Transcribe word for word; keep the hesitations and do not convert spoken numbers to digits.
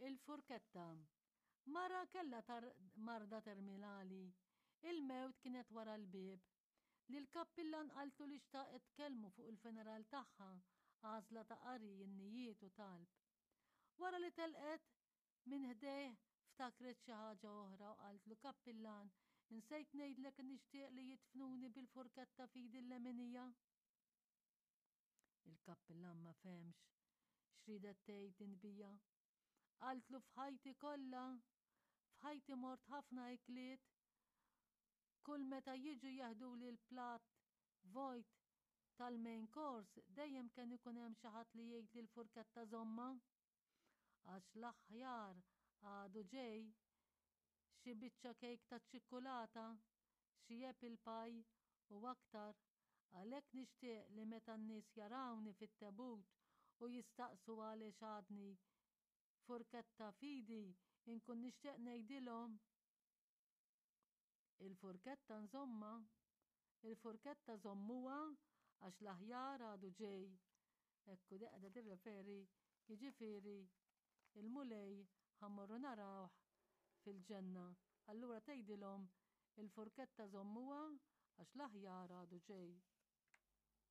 Il-furketta. Mara kella tar marda terminali. Il-mewt kienet wara l-bib. Li l-kappillan qaltu li xtaqet kelmu fuq il-funeral tagħha għażla ta' qari n-nijiet u talb. Wara li telqet minn ħdejh ftakret xi ħaġa oħra u qaltlu kappillan insejt ngħidlek nixtieq li jitfnuni bil-furketta f'idi l-lemenija. Il-kappillan ma femx x'ridet tgħid inbija. Qaltlu f'ħajti kollha, f'ħajti mort ħafna ikliet, kull meta jiġu jaħduli l-plat vojt tal-main course dejjem kien ikun hemm xi ħadd li jgħid li l-furketta żomma għax l-aħjar għadu ġej xi biċċa kejk ta' ċikkulata, xi apple pie u aktar. Għalhekk nixtieq li meta n-nies jarawni fit-tebut u jistaqsu għaliex għadni furketta fidi inkun nixtieq ngħidilhom il-furketta nżomma, il-furketta żommuha għax l-aħjar għadu ġej. Ekku deqda tirreferi jiġifieri il-mulej ħammorru narawh fil-ġenna. Allura tgħidilhom il-furketta żommuha għax l-aħjar għadu ġej.